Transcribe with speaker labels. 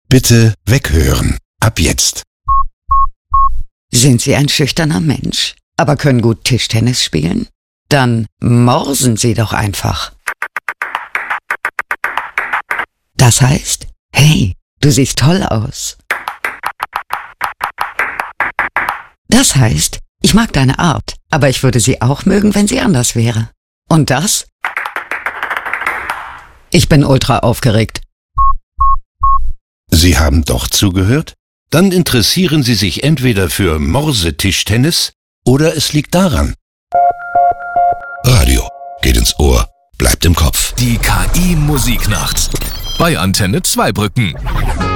Speaker 1: Bitte weghören. Ab jetzt.
Speaker 2: Sind Sie ein schüchterner Mensch, aber können gut Tischtennis spielen? Dann morsen Sie doch einfach. Das heißt, hey, du siehst toll aus. Das heißt, ich mag deine Art, aber ich würde sie auch mögen, wenn sie anders wäre. Und das? Ich bin ultra aufgeregt.
Speaker 1: Sie haben doch zugehört? Dann interessieren Sie sich entweder für Morsetischtennis oder es liegt daran. Radio geht ins Ohr, bleibt im Kopf.
Speaker 3: Die KI-Musiknacht bei Antenne Zweibrücken.